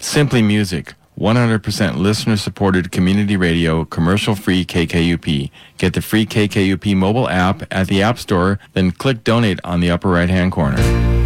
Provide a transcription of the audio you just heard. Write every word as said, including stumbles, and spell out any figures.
Simply Music, one hundred percent listener-supported community radio, commercial-free K K U P. Get the free K K U P mobile app at the App Store, then click Donate on the upper right-hand corner.